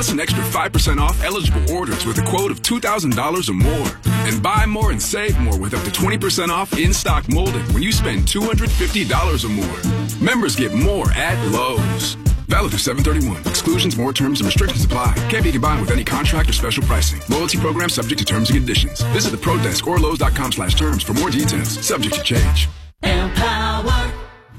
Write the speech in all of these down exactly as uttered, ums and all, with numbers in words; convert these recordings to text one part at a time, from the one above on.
plus an extra five percent off eligible orders with a quote of two thousand dollars or more. And buy more and save more with up to twenty percent off in-stock molding when you spend two hundred fifty dollars or more. Members get more at Lowe's. Valid through seven thirty-one. Exclusions, more terms, and restrictions apply. Can't be combined with any contract or special pricing. Loyalty program subject to terms and conditions. Visit the Pro Desk or Lowe's.com slash terms for more details. Subject to change. Empower.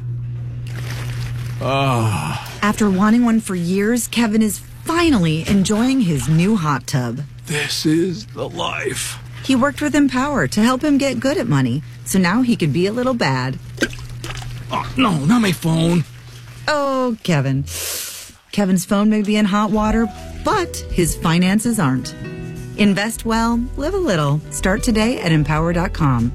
Oh. After wanting one for years, Kevin is finally enjoying his new hot tub. This is the life. He worked with Empower to help him get good at money, so now he could be a little bad. Oh, no, not my phone. Oh, Kevin. Kevin's phone may be in hot water, but his finances aren't. Invest well, live a little. Start today at empower dot com.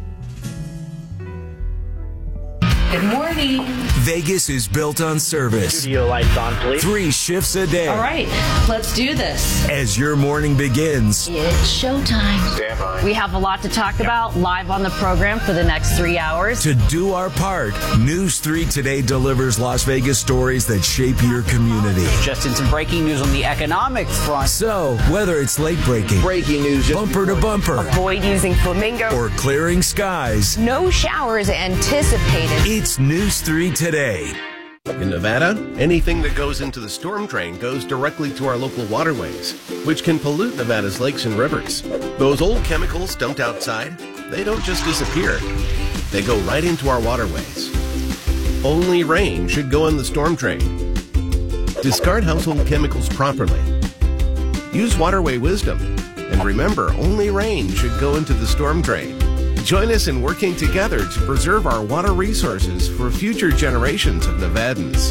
Good morning. Vegas is built on service. Studio lights on, please. Three shifts a day. All right, let's do this. As your morning begins. It's showtime. Stand by. We have a lot to talk about live on the program for the next three hours. To do our part, News three Today delivers Las Vegas stories that shape your community. Just in some breaking news on the economic front. So, whether it's late breaking, breaking news, bumper to bumper, avoid using flamingo, or clearing skies, no showers anticipated. It's News three Today. In Nevada, anything that goes into the storm drain goes directly to our local waterways, which can pollute Nevada's lakes and rivers. Those old chemicals dumped outside, they don't just disappear. They go right into our waterways. Only rain should go in the storm drain. Discard household chemicals properly. Use waterway wisdom. And remember, only rain should go into the storm drain. Join us in working together to preserve our water resources for future generations of Nevadans.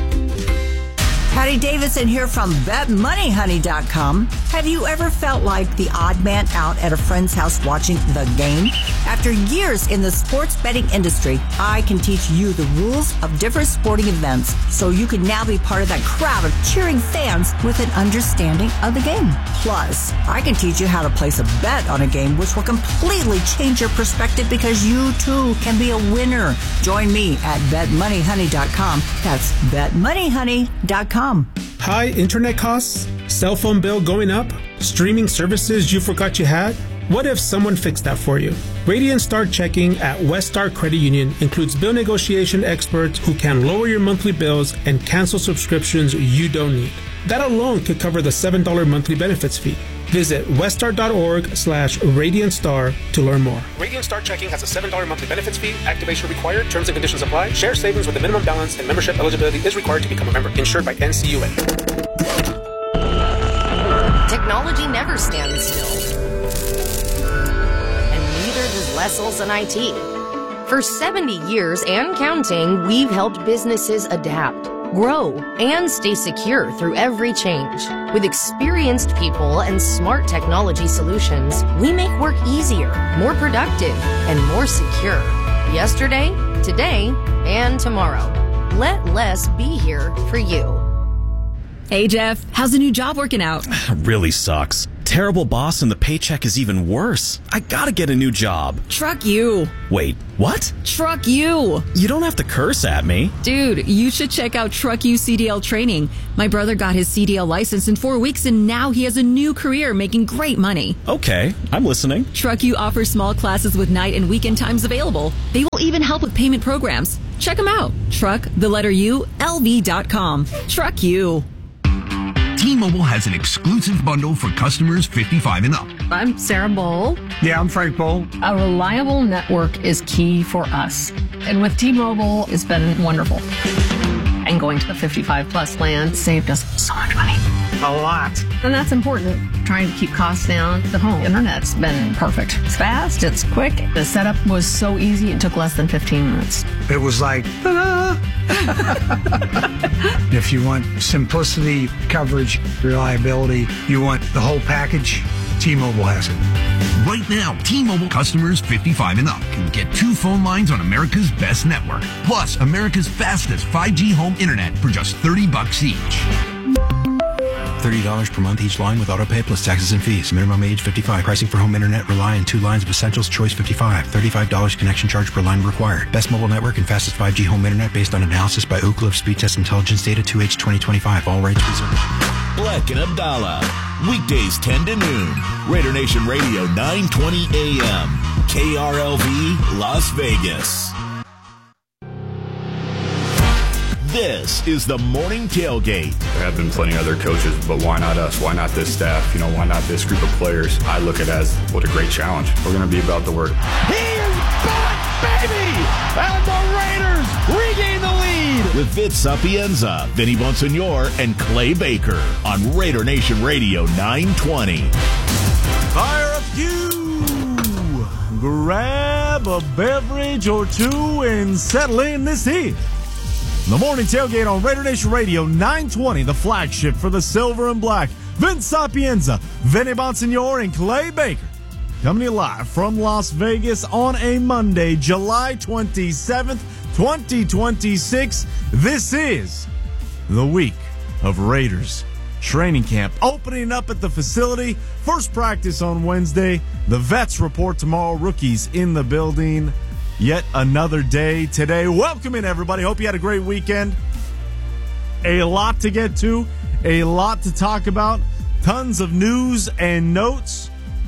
Patty Davidson here from bet money honey dot com. Have you ever felt like the odd man out at a friend's house watching the game? After years in the sports betting industry, I can teach you the rules of different sporting events so you can now be part of that crowd of cheering fans with an understanding of the game. Plus, I can teach you how to place a bet on a game which will completely change your perspective because you too can be a winner. Join me at bet money honey dot com. That's bet money honey dot com. High internet costs? Cell phone bill going up? Streaming services you forgot you had? What if someone fixed that for you? Radiant Star Checking at West Star Credit Union includes bill negotiation experts who can lower your monthly bills and cancel subscriptions you don't need. That alone could cover the seven dollars monthly benefits fee. Visit weststar.org slash Radiant Star to learn more. Radiant Star Checking has a seven dollars monthly benefits fee. Activation required. Terms and conditions apply. Share savings with a minimum balance and membership eligibility is required to become a member. Insured by N C U A. Technology never stands still. And neither does Wessels and I T. For seventy years and counting, we've helped businesses adapt, grow, and stay secure through every change. With experienced people and smart technology solutions, we make work easier, more productive, and more secure. Yesterday, today, and tomorrow. Let less be here for you. Hey, Jeff, how's the new job working out? Really sucks. Terrible boss and the paycheck is even worse. I gotta get a new job. Truck you. Wait, what? Truck you. You don't have to curse at me. Dude, you should check out Truck You C D L training. My brother got his C D L license in four weeks and now he has a new career making great money. Okay, I'm listening. Truck You offers small classes with night and weekend times available. They will even help with payment programs. Check them out. Truck, the letter U, L V dot com. Truck You. T-Mobile has an exclusive bundle for customers fifty-five and up. I'm Sarah Bowl. Yeah, I'm Frank Bowl. A reliable network is key for us. And with T-Mobile, it's been wonderful. And going to the fifty-five plus plan saved us so much money. A lot. And that's important. Trying to keep costs down. The home internet's been perfect. It's fast, it's quick. The setup was so easy, it took less than fifteen minutes. It was like, ta-da! If you want simplicity, coverage, reliability, you want the whole package, T-Mobile has it. Right now, T-Mobile customers fifty-five and up can get two phone lines on America's best network, plus America's fastest five G home internet for just thirty bucks each. thirty dollars per month each line with autopay plus taxes and fees. Minimum age fifty-five. Pricing for home internet rely on two lines of Essentials Choice fifty-five. thirty-five dollars connection charge per line required. Best mobile network and fastest five G home internet based on analysis by Ookla of Speed Test Intelligence Data two H twenty twenty-five. All rights reserved. Bleck and Abdallah. Weekdays ten to noon. Raider Nation Radio nine twenty A M. K R L V Las Vegas. This is the Morning Tailgate. There have been plenty of other coaches, but why not us? Why not this staff? You know, why not this group of players? I look at it as, what a great challenge. We're going to be about the work. He is back, baby! And the Raiders regain the lead! With Vince Sapienza, Vinny Bonsignor, and Clay Baker on Raider Nation Radio nine twenty. Fire up you! Grab a beverage or two and settle in this heat. The Morning Tailgate on Raider Nation Radio nine twenty, the flagship for the silver and black. Vince Sapienza, Vinny Bonsignor, and Clay Baker coming to you live from Las Vegas on a Monday, July twenty-seventh, twenty twenty-six. This is the week of Raiders training camp opening up at the facility. First practice on Wednesday. The vets report tomorrow. Rookies in the building. Yet another day today. Welcome in, everybody. Hope you had a great weekend. A lot to get to, a lot to talk about, tons of news and notes.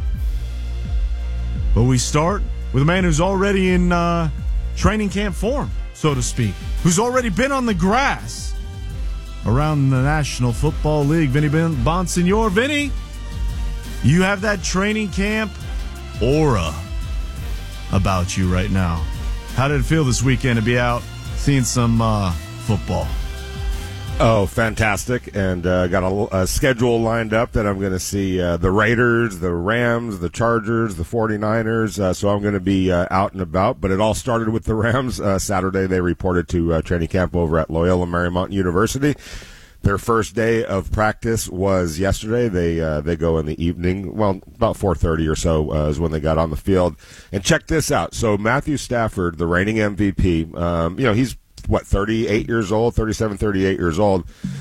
But we start with a man who's already in uh, training camp form, so to speak, who's already been on the grass around the National Football League. Vinny Bonsignor. Vinny, you have that training camp aura about you right now. How did it feel this weekend to be out seeing some uh, football? Oh, fantastic. And uh, got a, a schedule lined up that I'm going to see uh, the Raiders, the Rams, the Chargers, the forty-niners. Uh, so I'm going to be uh, out and about. But it all started with the Rams. Uh, Saturday they reported to uh, training camp over at Loyola Marymount University. Their first day of practice was yesterday. They uh, they go in the evening. Well, about four thirty or so uh, is when they got on the field. And check this out. So Matthew Stafford, the reigning M V P, um, you know, he's, what, thirty-eight years old, thirty-seven, thirty-eight years old.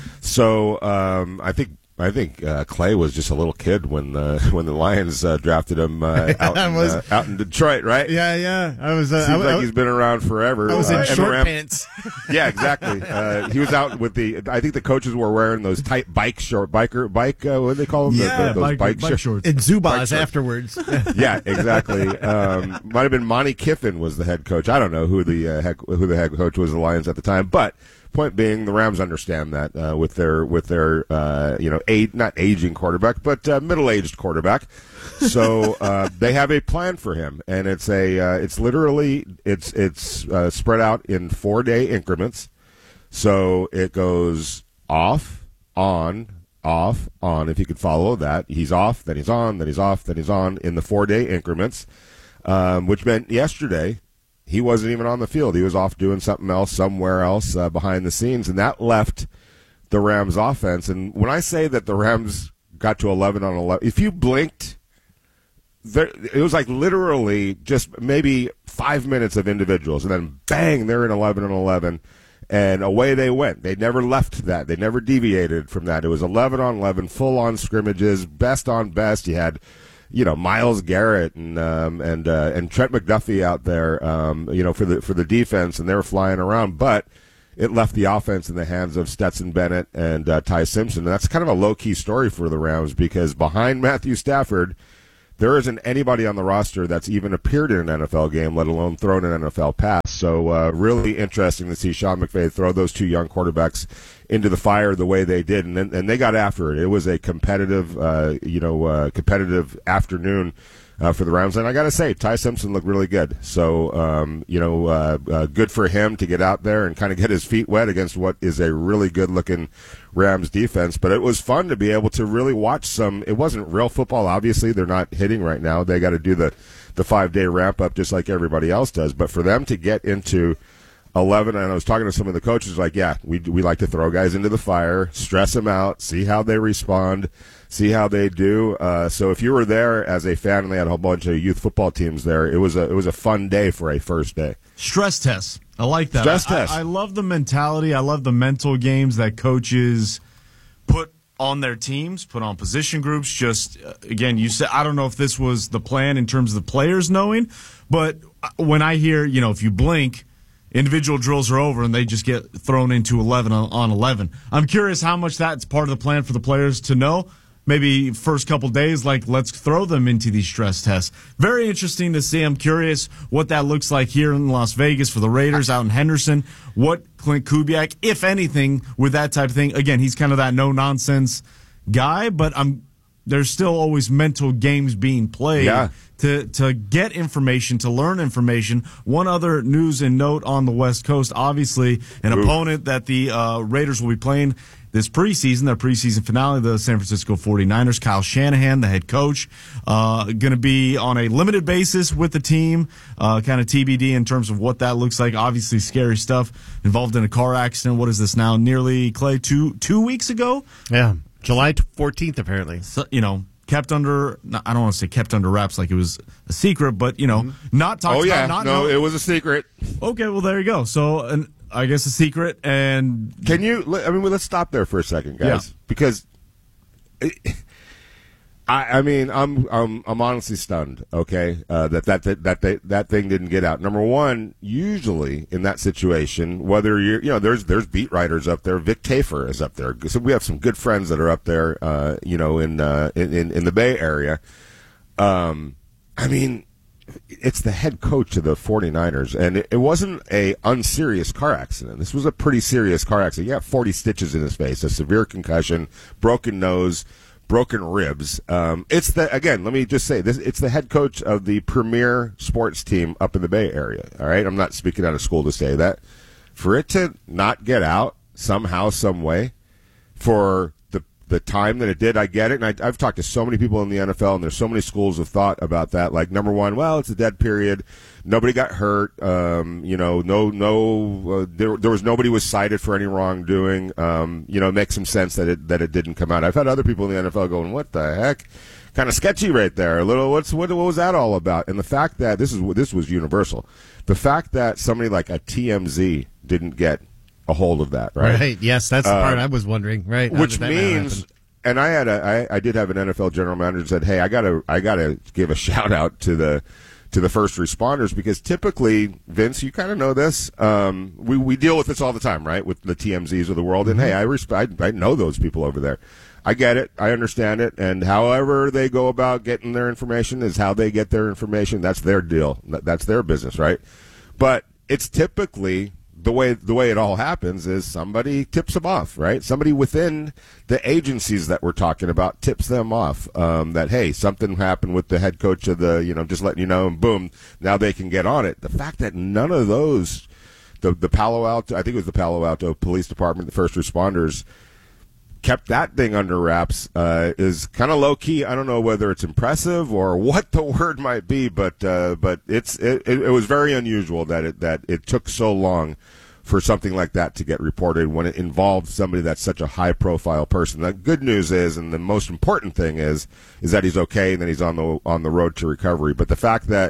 So um, I think I think uh, Clay was just a little kid when uh, when the Lions uh, drafted him uh, out, in, was, uh, out in Detroit, right? Yeah, yeah. I was. Uh, Seems I, like I, he's been around forever. I was in uh, short Ram- pants. Yeah, exactly. Uh, he was out with the. I think the coaches were wearing those tight bike short biker bike. Uh, what do they call them? Yeah, the, the, those bike, bike, bike shorts. And Zubaz afterwards. Yeah, exactly. Um, might have been Monty Kiffin was the head coach. I don't know who the uh, head, who the head coach was of the Lions at the time, but. Point being, the Rams understand that uh, with their with their uh, you know age, not aging quarterback, but uh, middle aged quarterback. So uh, they have a plan for him, and it's a uh, it's literally it's it's uh, spread out in four day increments. So it goes off, on, off, on. If you could follow that, he's off, then he's on, then he's off, then he's on in the four day increments, um, which meant yesterday. He wasn't even on the field. He was off doing something else somewhere else uh, behind the scenes, and that left the Rams offense. And when I say that the Rams got to eleven on eleven, if you blinked, there, it was like literally just maybe five minutes of individuals, and then bang, they're in eleven on eleven, and away they went. They never left that. They never deviated from that. It was eleven on eleven, full-on scrimmages, best on best. You had you know, Myles Garrett and um, and uh, and Trent McDuffie out there, um, you know, for the for the defense, and they were flying around, but it left the offense in the hands of Stetson Bennett and uh, Ty Simpson. And that's kind of a low key story for the Rams because behind Matthew Stafford, there isn't anybody on the roster that's even appeared in an N F L game, let alone thrown an N F L pass. So uh, really interesting to see Sean McVay throw those two young quarterbacks into the fire the way they did, and and they got after it. It was a competitive, uh, you know, uh, competitive afternoon uh, for the Rams. And I got to say, Ty Simpson looked really good. So, um, you know, uh, uh, good for him to get out there and kind of get his feet wet against what is a really good-looking Rams defense. But it was fun to be able to really watch some. It wasn't real football, obviously. They're not hitting right now. They got to do the, the five-day ramp-up just like everybody else does. But for them to get into eleven, and I was talking to some of the coaches, like, yeah, we we like to throw guys into the fire, stress them out, see how they respond, see how they do. Uh, so if you were there as a fan, and they had a whole bunch of youth football teams there, it was a it was a fun day for a first day. Stress test. I like that. Stress I, test. I, I love the mentality. I love the mental games that coaches put on their teams, put on position groups. Just, uh, again, you said, I don't know if this was the plan in terms of the players knowing, but when I hear, you know, if you blink, individual drills are over and they just get thrown into eleven on eleven. I'm curious how much that's part of the plan for the players to know. Maybe first couple days, like, let's throw them into these stress tests. Very interesting to see. I'm curious what that looks like here in Las Vegas for the Raiders out in Henderson. What Clint Kubiak, if anything, with that type of thing. Again, he's kind of that no-nonsense guy, but I'm there's still always mental games being played yeah. to, to get information, to learn information. One other news and note on the West Coast, obviously, an Ooh. opponent that the uh, Raiders will be playing this preseason, their preseason finale, the San Francisco forty-niners. Kyle Shanahan, the head coach, uh, going to be on a limited basis with the team, uh, kind of T B D in terms of what that looks like. Obviously, scary stuff. Involved in a car accident. What is this now? Nearly, Clay, two two weeks ago? Yeah, July fourteenth, apparently. So, you know, kept under, I don't want to say kept under wraps like it was a secret, but, you know, mm-hmm. not talked oh, about. yeah. Not no, know. It was a secret. Okay, well, there you go. So, an, I guess a secret. And can you, I mean, let's stop there for a second, guys, yeah. because it, I, I mean, I'm, I'm, I'm honestly stunned. Okay, uh, that that that that they, that thing didn't get out. Number one, usually in that situation, whether you're, you know, there's there's beat writers up there. Vic Tafer is up there. So we have some good friends that are up there. Uh, you know, in, uh, in in in the Bay Area. Um, I mean. It's the head coach of the forty-niners, and it, it wasn't a unserious car accident. This was a pretty serious car accident. He got forty stitches in his face, a severe concussion, broken nose, broken ribs. Um, it's the again. Let me just say this: it's the head coach of the premier sports team up in the Bay Area. All right, I'm not speaking out of school to say that. For it to not get out somehow, some way, for the the time that it did, I get it. And I, I've talked to so many people in the N F L, and there's so many schools of thought about that. Like, number one, well, it's a dead period. Nobody got hurt. Um, you know, no, no, uh, there, there was nobody was cited for any wrongdoing. Um, you know, it makes some sense that it that it didn't come out. I've had other people in the N F L going, what the heck? Kind of sketchy right there. A little, what's what, what was that all about? And the fact that this is this was universal. The fact that somebody like a T M Z didn't get a hold of that, right? Right. Yes, that's the uh, part I was wondering. Right. How which means, and I had a, I, I did have an N F L general manager who said, "Hey, I gotta, I gotta give a shout out to the, to the first responders because typically, Vince, you kind of know this. Um, we we deal with this all the time, right? With the T M Zs of the world, and mm-hmm. hey, I respect, I, I know those people over there. I get it, I understand it, and however they go about getting their information is how they get their information. That's their deal. That's their business, right? But it's typically the way the way it all happens is somebody tips them off, right? Somebody within the agencies that we're talking about tips them off um, that, hey, something happened with the head coach of the, you know, just letting you know, and boom, now they can get on it. The fact that none of those, the the Palo Alto, I think it was the Palo Alto Police Department, the first responders, kept that thing under wraps uh, is kind of low key. I don't know whether it's impressive or what the word might be, but uh, but it's it, it, it was very unusual that it that it took so long for something like that to get reported when it involved somebody that's such a high profile person. The good news is, and the most important thing is, is that he's okay and that he's on the on the road to recovery. But the fact that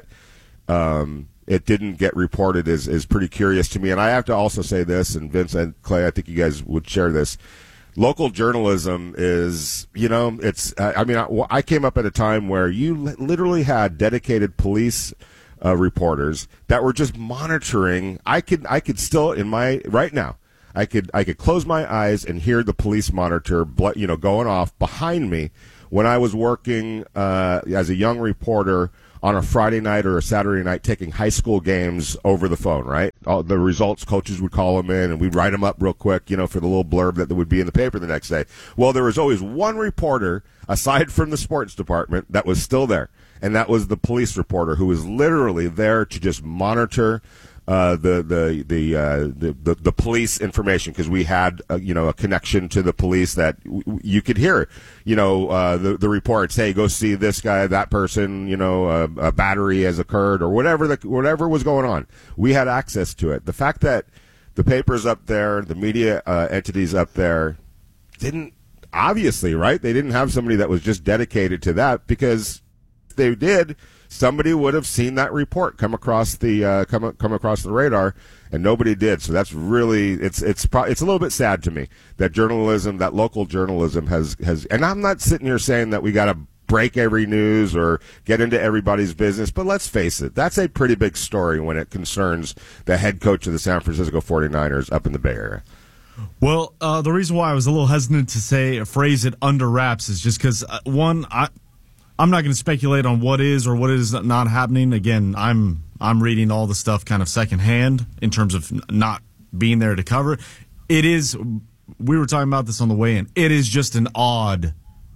um, it didn't get reported is is pretty curious to me. And I have to also say this, and Vince and Clay, I think you guys would share this. Local journalism is, you know, it's, I mean, I, I came up at a time where you literally had dedicated police uh, reporters that were just monitoring. I could, I could still, in my, right now, I could, I could close my eyes and hear the police monitor, you know, going off behind me when I was working uh, as a young reporter on a Friday night or a Saturday night taking high school games over the phone, right? All the results, coaches would call them in, and we'd write them up real quick, you know, for the little blurb that would be in the paper the next day. Well, there was always one reporter, aside from the sports department, that was still there, and that was the police reporter who was literally there to just monitor Uh, the the the, uh, the the the police information because we had uh, you know a connection to the police that w- you could hear you know uh, the the reports. Hey, go see this guy, that person. You know, uh, a battery has occurred or whatever the whatever was going on. We had access to it. The fact that the papers up there, the media uh, entities up there, didn't obviously right. They didn't have somebody that was just dedicated to that because if they did, somebody would have seen that report come across the uh, come come across the radar, and nobody did. So that's really it's it's pro- it's a little bit sad to me that journalism, that local journalism has has. And I'm not sitting here saying that we got to break every news or get into everybody's business. But let's face it, that's a pretty big story when it concerns the head coach of the San Francisco forty-niners up in the Bay Area. Well, uh, the reason why I was a little hesitant to say phrase it under wraps is just because, uh, one, I, I'm not going to speculate on what is or what is not happening. Again, I'm I'm reading all the stuff kind of secondhand in terms of n- not being there to cover. It is, we were talking about this on the way in, it is just an odd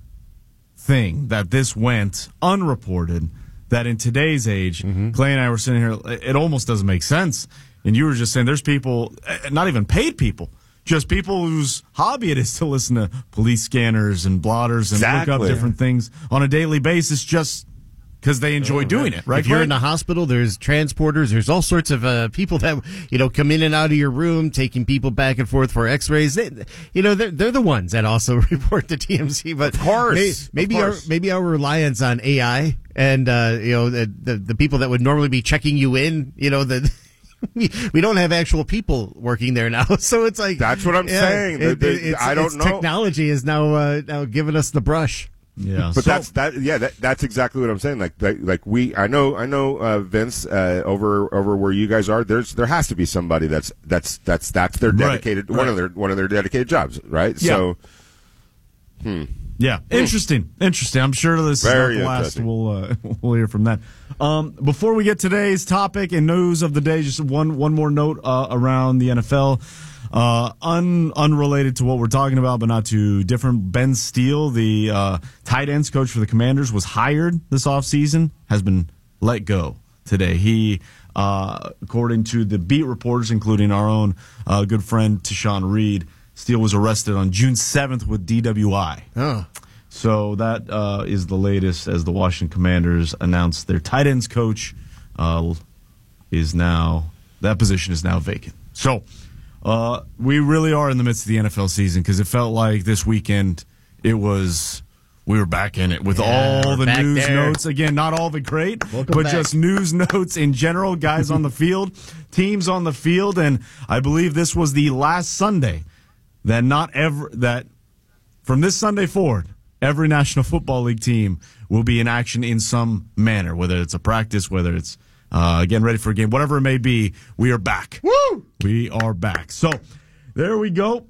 thing that this went unreported, that in today's age, mm-hmm. Clay and I were sitting here, it almost doesn't make sense. And you were just saying there's people, not even paid people, just people whose hobby it is to listen to police scanners and blotters and exactly. look up different things on a daily basis just because they enjoy oh, doing right. it, right? If you're Greg? in the hospital, there's transporters, there's all sorts of uh, people that, you know, come in and out of your room, taking people back and forth for x-rays. They, you know, they're, they're the ones that also report to T M Z. But of course. Maybe, maybe of course. our maybe our reliance on A I and, uh, you know, the, the, the people that would normally be checking you in, you know, the... We, we don't have actual people working there now, so it's like that's what I'm yeah, saying. It, the, it, it's, I don't it's know. Technology is now uh, now giving us the brush. Yeah, but so, that's that. Yeah, that, that's exactly what I'm saying. Like, like, like we, I know, I know, uh, Vince, uh, over over where you guys are. There's there has to be somebody that's that's that's that's their dedicated right, one right. of their one of their dedicated jobs, right? Yeah. So, hmm. Yeah, interesting, interesting. I'm sure this Very is not the last we'll uh, we'll hear from that. Um, before we get today's topic and news of the day, just one one more note uh, around the N F L, uh, un, unrelated to what we're talking about, but not too different. Ben Steele, the uh, tight ends coach for the Commanders, was hired this offseason, has been let go today. He, uh, according to the beat reporters, including our own uh, good friend Tashawn Reed, Steele was arrested on June seventh with D W I. Oh. So that uh, is the latest as the Washington Commanders announced their tight ends coach uh, is now, that position is now vacant. So uh, we really are in the midst of the N F L season because it felt like this weekend it was, we were back in it with yeah, all the news there. notes. Again, not all the great, Welcome but back. just news notes in general, guys on the field, teams on the field. And I believe this was the last Sunday that not ever, that from this Sunday forward, every National Football League team will be in action in some manner, whether it's a practice, whether it's, uh, again, ready for a game, whatever it may be, we are back. Woo! We are back. So there we go.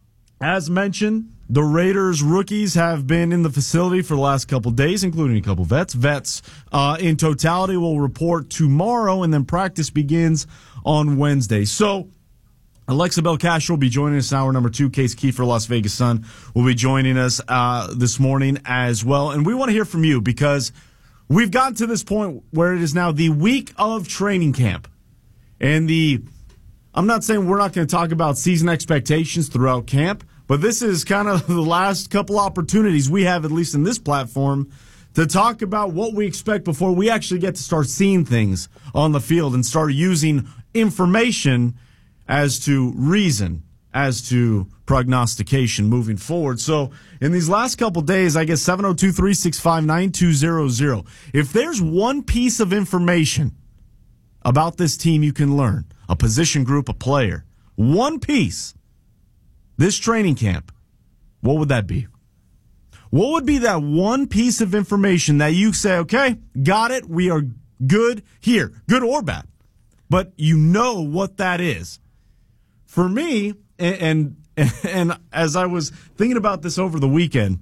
As mentioned, the Raiders rookies have been in the facility for the last couple days, including a couple vets. Vets uh, in totality will report tomorrow, and then practice begins on Wednesday. So Alexa Belcastro will be joining us in hour number two. Case Kiefer, Las Vegas Sun, will be joining us uh, this morning as well. And we want to hear from you because we've gotten to this point where it is now the week of training camp. And the, I'm not saying we're not going to talk about season expectations throughout camp, but this is kind of the last couple opportunities we have, at least in this platform, to talk about what we expect before we actually get to start seeing things on the field and start using information as to reason, as to prognostication moving forward. So in these last couple days, I guess seven oh two, three six five, nine two zero zero. If there's one piece of information about this team you can learn, a position group, a player, one piece, this training camp, what would that be? What would be that one piece of information that you say, okay, got it, we are good here, good or bad, but you know what that is? For me, and, and and as I was thinking about this over the weekend,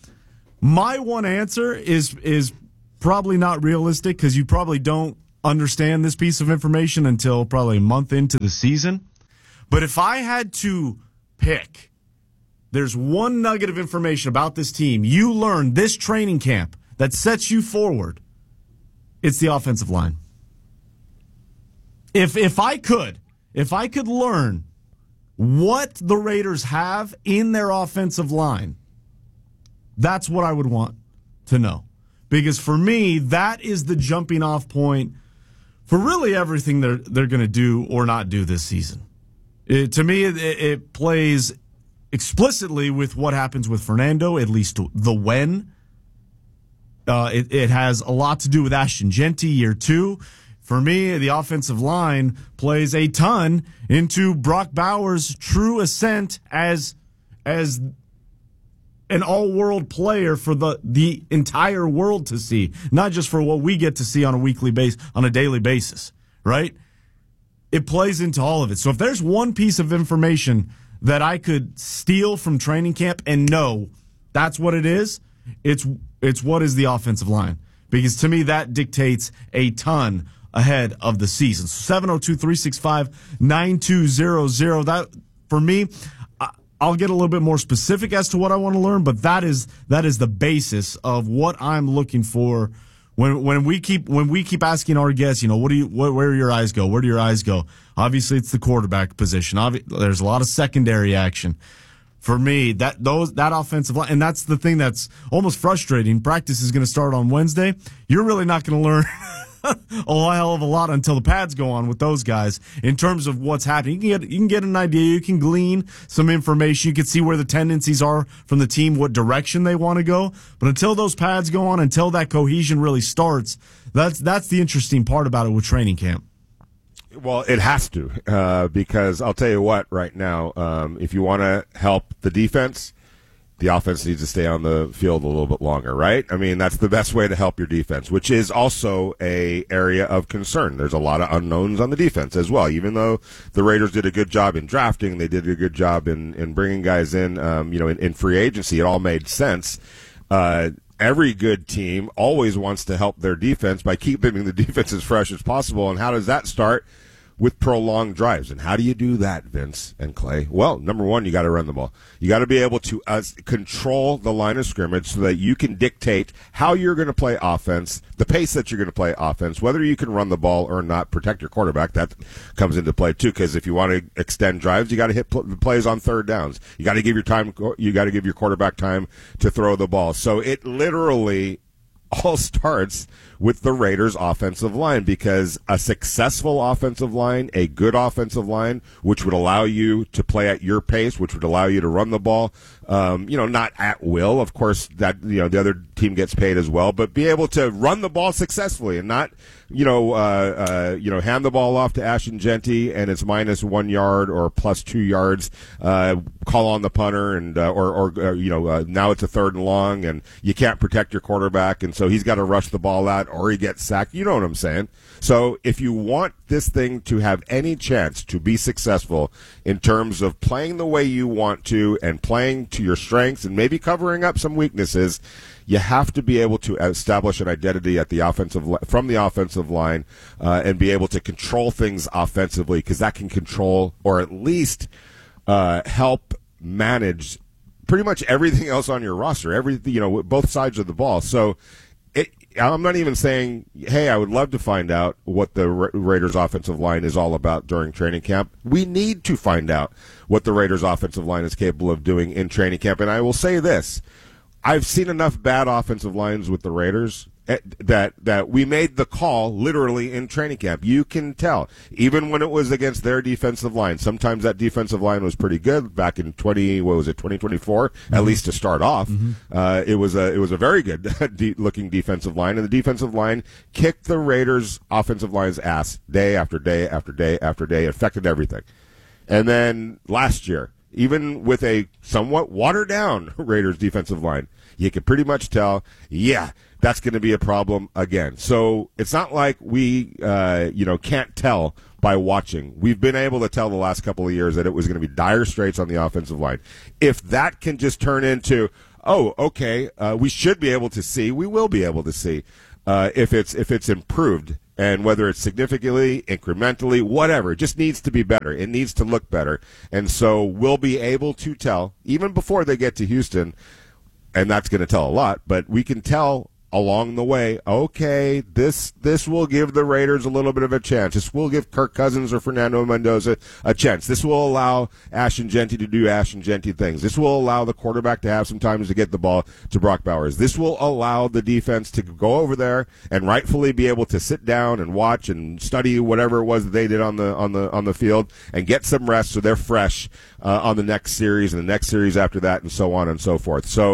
my one answer is is probably not realistic because you probably don't understand this piece of information until probably a month into the season. But if I had to pick, there's one nugget of information about this team you learned this training camp that sets you forward, it's the offensive line. If if I could, if I could learn what the Raiders have in their offensive line, that's what I would want to know. Because for me, that is the jumping off point for really everything they're they're going to do or not do this season. It, to me, it, it plays explicitly with what happens with Fernando, at least the when. Uh, it, it has a lot to do with Ashton Jeanty, year two. For me, the offensive line plays a ton into Brock Bowers' true ascent as as an all-world player for the the entire world to see, not just for what we get to see on a weekly base, on a daily basis, right? It plays into all of it. So if there's one piece of information that I could steal from training camp and know that's what it is, it's it's what is the offensive line. Because to me, that dictates a ton ahead of the season. seven oh two, three six five, nine two zero zero. That, for me, I'll get a little bit more specific as to what I want to learn, but that is that is the basis of what I'm looking for when when we keep when we keep asking our guests, you know, what do you what, where do your eyes go? Where do your eyes go? Obviously, it's the quarterback position. Obvi- there's a lot of secondary action. For me, that those that offensive line, and that's the thing that's almost frustrating. Practice is going to start on Wednesday. You're really not going to learn a hell of a lot until the pads go on with those guys in terms of what's happening. You can get, you can get an idea. You can glean some information. You can see where the tendencies are from the team, what direction they want to go. But until those pads go on, until that cohesion really starts, that's that's the interesting part about it with training camp. Well, it has to, uh, because I'll tell you what, right now, um, if you want to help the defense, the offense needs to stay on the field a little bit longer, right? I mean, that's the best way to help your defense, which is also a area of concern. There's a lot of unknowns on the defense as well. Even though the Raiders did a good job in drafting, they did a good job in, in bringing guys in, um, you know, in, in free agency. It all made sense. Uh, every good team always wants to help their defense by keeping the defense as fresh as possible. And how does that start? With prolonged drives. And how do you do that, Vince and Clay? Well, number one, you got to run the ball. You got to be able to uh, control the line of scrimmage so that you can dictate how you're going to play offense, the pace that you're going to play offense, whether you can run the ball or not, protect your quarterback. That comes into play too, because if you want to extend drives, you got to hit pl- plays on third downs. You got to give your time, you got to give your quarterback time to throw the ball. So it literally all starts with the Raiders' offensive line, because a successful offensive line, a good offensive line, which would allow you to play at your pace, which would allow you to run the ball, um, you know, not at will. Of course, that, you know, the other team gets paid as well, but be able to run the ball successfully and not, you know, uh, uh, you know, hand the ball off to Ashton Genty and it's minus one yard or plus two yards, uh, call on the punter and, uh, or, or, uh, you know, uh, now it's a third and long and you can't protect your quarterback. And so he's got to rush the ball out or he gets sacked. You know what I'm saying? So if you want this thing to have any chance to be successful in terms of playing the way you want to and playing to your strengths and maybe covering up some weaknesses, you have to be able to establish an identity at the offensive from the offensive line uh, and be able to control things offensively, because that can control or at least uh, help manage pretty much everything else on your roster, every you know both sides of the ball. So it, I'm not even saying, hey, I would love to find out what the Ra- Raiders offensive line is all about during training camp. We need to find out what the Raiders offensive line is capable of doing in training camp. And I will say this. I've seen enough bad offensive lines with the Raiders that that we made the call literally in training camp. You can tell, even when it was against their defensive line. Sometimes that defensive line was pretty good back in twenty. What was it, twenty twenty-four? Mm-hmm. At least to start off, mm-hmm. uh, it was a it was a very good de- looking defensive line, and the defensive line kicked the Raiders' offensive line's ass day after day after day after day. Affected everything, and then last year, even with a somewhat watered-down Raiders defensive line, you could pretty much tell, yeah, that's going to be a problem again. So it's not like we, uh, you know, can't tell by watching. We've been able to tell the last couple of years that it was going to be dire straits on the offensive line. If that can just turn into, oh, okay, uh, we should be able to see, we will be able to see uh, if it's if it's improved. And whether it's significantly, incrementally, whatever, it just needs to be better. It needs to look better. And so we'll be able to tell, even before they get to Houston, and that's going to tell a lot, but we can tell along the way, okay, this this will give the Raiders a little bit of a chance. This will give Kirk Cousins or Fernando Mendoza a chance. This will allow Ashton Genty to do Ashton Genty things. This will allow the quarterback to have some time to get the ball to Brock Bowers. This will allow the defense to go over there and rightfully be able to sit down and watch and study whatever it was that they did on the on the on the field and get some rest so they're fresh uh, on the next series and the next series after that and so on and so forth. So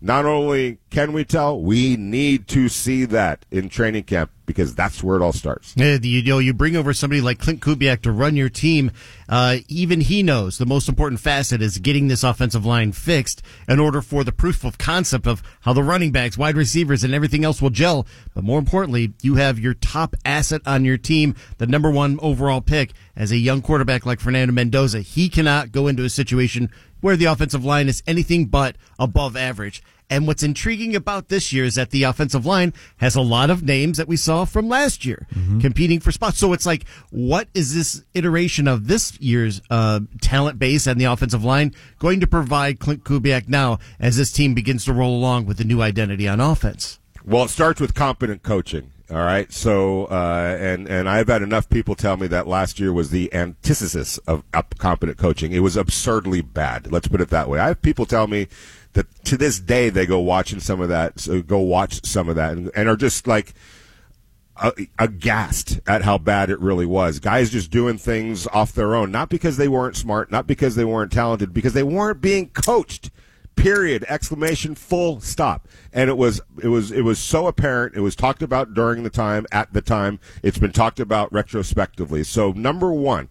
Not only can we tell, we need to see that in training camp because that's where it all starts. Uh, you know, you bring over somebody like Clint Kubiak to run your team. Uh, even he knows the most important facet is getting this offensive line fixed in order for the proof of concept of how the running backs, wide receivers, and everything else will gel. But more importantly, you have your top asset on your team, the number one overall pick, as a young quarterback like Fernando Mendoza. He cannot go into a situation where the offensive line is anything but above average. And what's intriguing about this year is that the offensive line has a lot of names that we saw from last year mm-hmm. competing for spots. So it's like, what is this iteration of this year's uh, talent base and the offensive line going to provide Clint Kubiak now as this team begins to roll along with the new identity on offense? Well, it starts with competent coaching. All right. So, uh, and, and I've had enough people tell me that last year was the antithesis of competent coaching. It was absurdly bad. Let's put it that way. I have people tell me that to this day they go watching some of that, so go watch some of that and, and are just like uh, aghast at how bad it really was. Guys just doing things off their own, not because they weren't smart, not because they weren't talented, because they weren't being coached. Period. Exclamation. Full stop. And it was it was it was so apparent. It was talked about during the time, at the time. It's been talked about retrospectively. So number one,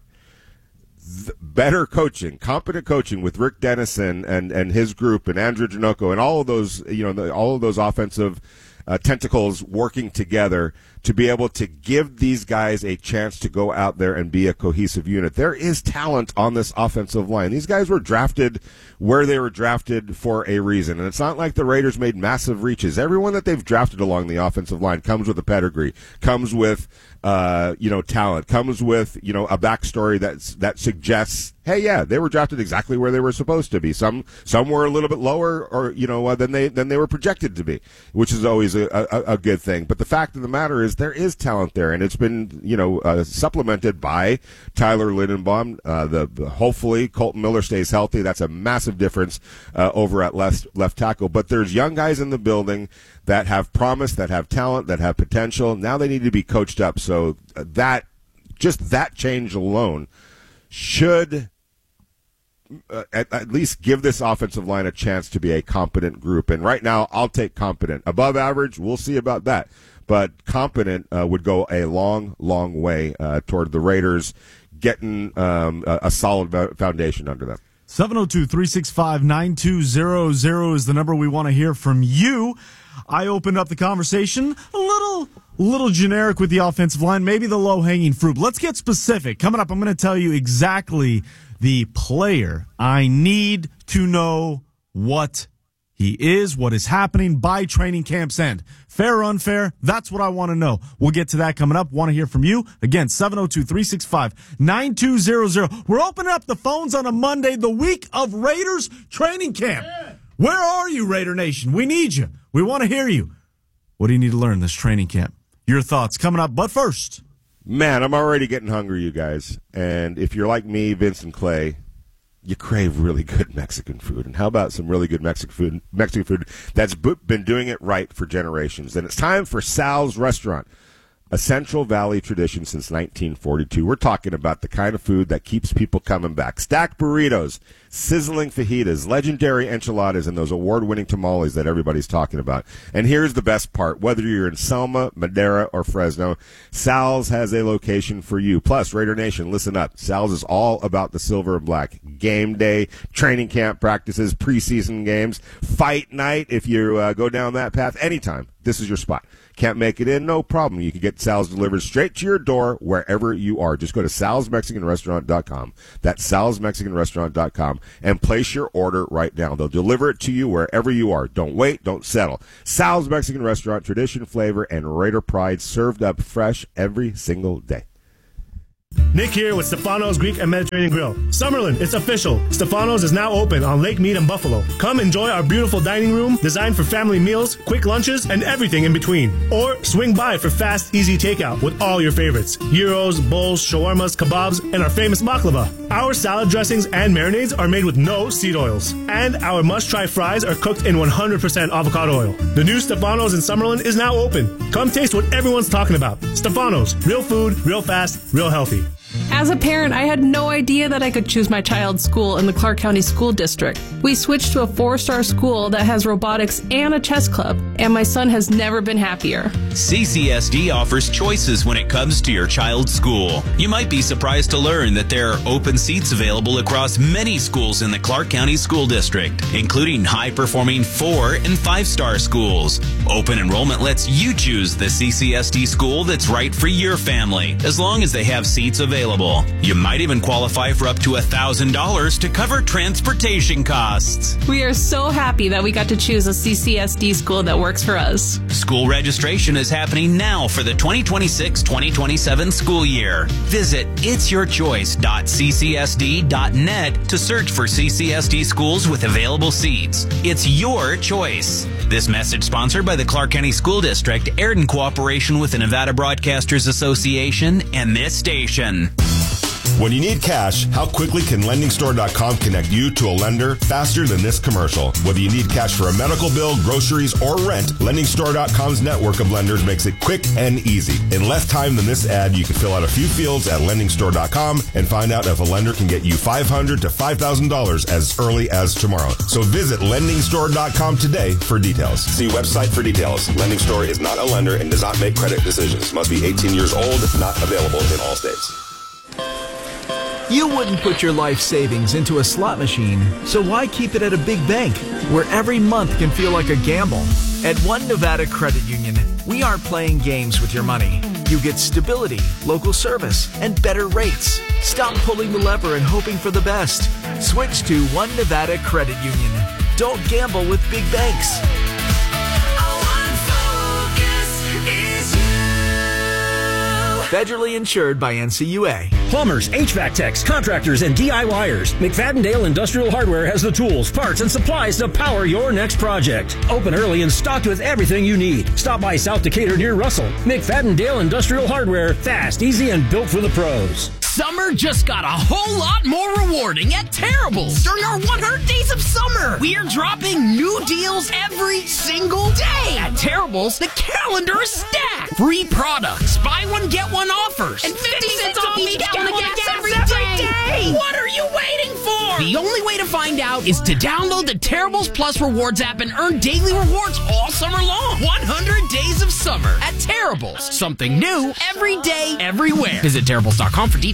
th- better coaching, competent coaching with Rick Dennison and and his group and Andrew Janocko and all of those, you know, the, all of those offensive uh, tentacles working together to be able to give these guys a chance to go out there and be a cohesive unit. There is talent on this offensive line. These guys were drafted where they were drafted for a reason. And it's not like the Raiders made massive reaches. Everyone that they've drafted along the offensive line comes with a pedigree, comes with, uh, you know, talent, comes with, you know, a backstory that's, that suggests, hey, yeah, they were drafted exactly where they were supposed to be. Some, some were a little bit lower or, you know, uh, than they, than they were projected to be, which is always a, a, a good thing. But the fact of the matter is, there is talent there, and it's been, you know, uh, supplemented by Tyler Lindenbaum. Uh, the, the hopefully Colton Miller stays healthy. That's a massive difference uh, over at left left tackle. But there's young guys in the building that have promise, that have talent, that have potential. Now they need to be coached up. So that just that change alone should uh, at, at least give this offensive line a chance to be a competent group. And right now, I'll take competent. Above average, we'll see about that. But competent uh, would go a long, long way uh, toward the Raiders getting um, a, a solid foundation under them. seven oh two, three six five, nine two zero zero is the number we want to hear from you. I opened up the conversation a little little generic with the offensive line, maybe the low-hanging fruit. Let's get specific. Coming up, I'm going to tell you exactly the player I need to know what he is, what is happening by training camp's end. Fair or unfair? That's what I want to know. We'll get to that coming up. Want to hear from you? Again, seven oh two, three six five, nine two zero zero. We're opening up the phones on a Monday, the week of Raiders training camp. Where are you, Raider Nation? We need you. We want to hear you. What do you need to learn this training camp? Your thoughts coming up, but first. Man, I'm already getting hungry, you guys. And if you're like me, Vince and Clay, you crave really good Mexican food. And how about some really good Mexican food, Mexican food that's been doing it right for generations? And it's time for Sal's Restaurant, a Central Valley tradition since nineteen forty-two. We're talking about the kind of food that keeps people coming back. Stacked burritos, sizzling fajitas, legendary enchiladas, and those award-winning tamales that everybody's talking about. And here's the best part. Whether you're in Selma, Madera, or Fresno, Sal's has a location for you. Plus, Raider Nation, listen up. Sal's is all about the silver and black. Game day, training camp practices, preseason games, fight night, if you uh, go down that path, anytime. This is your spot. Can't make it in? No problem. You can get Sal's delivered straight to your door wherever you are. Just go to sals mexican restaurant dot com. That's sals mexican restaurant dot com and place your order right now. They'll deliver it to you wherever you are. Don't wait. Don't settle. Sal's Mexican Restaurant, tradition, flavor, and Raider pride served up fresh every single day. Nick here with Stefano's Greek and Mediterranean Grill. Summerlin, it's official. Stefano's is now open on Lake Mead in Buffalo. Come enjoy our beautiful dining room designed for family meals, quick lunches, and everything in between. Or swing by for fast, easy takeout with all your favorites. Gyros, bowls, shawarmas, kebabs, and our famous baklava. Our salad dressings and marinades are made with no seed oils. And our must-try fries are cooked in one hundred percent avocado oil. The new Stefano's in Summerlin is now open. Come taste what everyone's talking about. Stefano's, real food, real fast, real healthy. As a parent, I had no idea that I could choose my child's school in the Clark County School District. We switched to a four-star school that has robotics and a chess club, and my son has never been happier. C C S D offers choices when it comes to your child's school. You might be surprised to learn that there are open seats available across many schools in the Clark County School District, including high-performing four- and five-star schools. Open enrollment lets you choose the C C S D school that's right for your family, as long as they have seats available. You might even qualify for up to one thousand dollars to cover transportation costs. We are so happy that we got to choose a C C S D school that works for us. School registration is happening now for the twenty twenty-six twenty twenty-seven school year. Visit its your choice dot c c s d dot net to search for C C S D schools with available seats. It's your choice. This message sponsored by the Clark County School District, aired in cooperation with the Nevada Broadcasters Association and this station. When you need cash, how quickly can lending store dot com connect you to a lender faster than this commercial? Whether you need cash for a medical bill, groceries, or rent, lending store dot com's network of lenders makes it quick and easy. In less time than this ad, you can fill out a few fields at lending store dot com and find out if a lender can get you five hundred dollars to five thousand dollars as early as tomorrow. So visit lending store dot com today for details. See website for details. Lending Store is not a lender and does not make credit decisions. Must be eighteen years old, not available in all states. You wouldn't put your life savings into a slot machine, so why keep it at a big bank, where every month can feel like a gamble? At One Nevada Credit Union, we aren't playing games with your money. You get stability, local service, and better rates. Stop pulling the lever and hoping for the best. Switch to One Nevada Credit Union. Don't gamble with big banks. Federally insured by N C U A. Plumbers, H V A C techs, contractors, and DIYers. McFadden-Dale Industrial Hardware has the tools, parts, and supplies to power your next project. Open early and stocked with everything you need. Stop by South Decatur near Russell. McFadden-Dale Industrial Hardware. Fast, easy, and built for the pros. Summer just got a whole lot more rewarding at Terrible's during our one hundred days of summer. We are dropping new deals every single day. At Terrible's, the calendar is stacked. Free products, buy one, get one offers, and fifty cents off each gallon of gas every day. What are you waiting for? The only way to find out is to download the Terrible's Plus Rewards app and earn daily rewards all summer long. one hundred days of summer at Terrible's. Something new every day, everywhere. Visit Terrible's dot com for details.